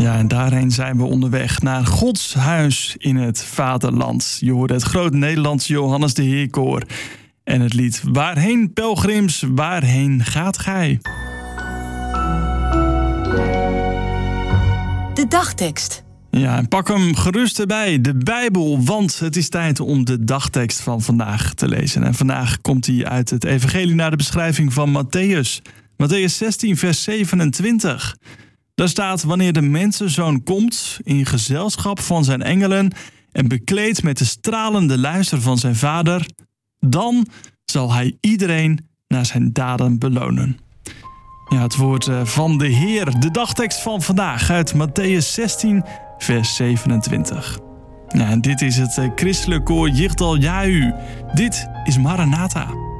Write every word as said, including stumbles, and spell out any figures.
Ja, en daarheen zijn we onderweg naar Gods huis in het vaderland. Je hoorde het Groot Nederlands Johannes de Heerkoor en het lied Waarheen pelgrims, waarheen gaat gij? De dagtekst. Ja, en pak hem gerust erbij, de Bijbel, want het is tijd om de dagtekst van vandaag te lezen. En vandaag komt hij uit het evangelie naar de beschrijving van Matthäus. Matthäus zestien, vers zevenentwintig. Daar staat: wanneer de mensenzoon komt in gezelschap van zijn engelen en bekleed met de stralende luister van zijn vader, dan zal hij iedereen naar zijn daden belonen. Ja, het woord van de Heer, de dagtekst van vandaag uit Matthäus zestien, vers zevenentwintig. Ja, en dit is het christelijk koor Yichtal Yahu. Dit is Maranatha.